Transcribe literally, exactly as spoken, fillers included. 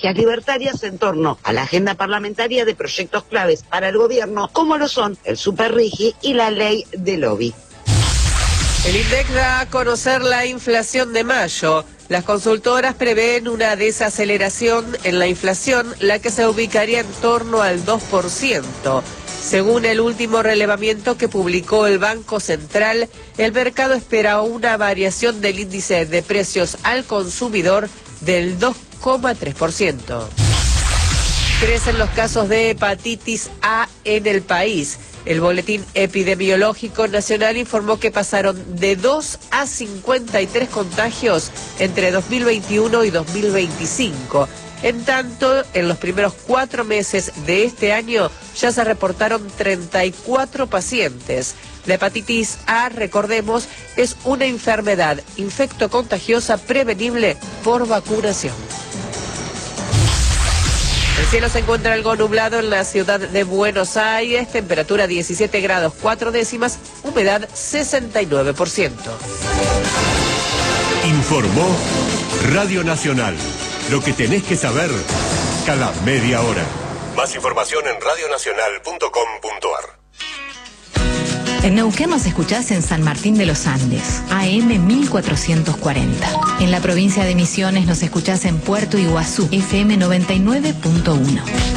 estrategias libertarias en torno a la agenda parlamentaria de proyectos claves para el gobierno, como lo son el Superrigi y la ley de lobby. El INDEC da a conocer la inflación de mayo. Las consultoras prevén una desaceleración en la inflación, la que se ubicaría en torno al dos por ciento. Según el último relevamiento que publicó el Banco Central, el mercado espera una variación del índice de precios al consumidor del dos coma tres por ciento. Crecen los casos de hepatitis A en el país. El Boletín Epidemiológico Nacional informó que pasaron de dos a cincuenta y tres contagios entre dos mil veintiuno y dos mil veinticinco. En tanto, en los primeros cuatro meses de este año ya se reportaron treinta y cuatro pacientes. La hepatitis A, recordemos, es una enfermedad infectocontagiosa prevenible por vacunación. El cielo se encuentra algo nublado en la ciudad de Buenos Aires, temperatura diecisiete grados cuatro décimas, humedad sesenta y nueve por ciento. Informó Radio Nacional. Lo que tenés que saber cada media hora. Más información en radionacional punto com punto ar. En Neuquén nos escuchás en San Martín de los Andes, A M mil cuatrocientos cuarenta. En la provincia de Misiones nos escuchás en Puerto Iguazú, F M noventa y nueve punto uno.